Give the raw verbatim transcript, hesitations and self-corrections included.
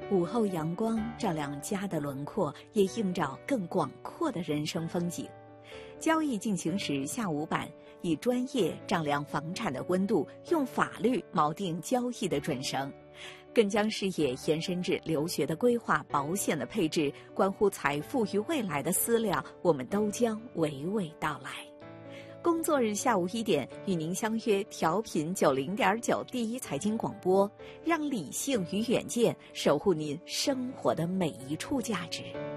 午后阳光照亮家的轮廓，也映照更广阔的人生风景。交易进行时下午版以专业丈量房产的温度，用法律锚定交易的准绳，更将视野延伸至留学的规划、保险的配置，关乎财富与未来的思量，我们都将娓娓道来。工作日下午一点，与您相约调频九零点九第一财经广播，让理性与远见守护您生活的每一处价值。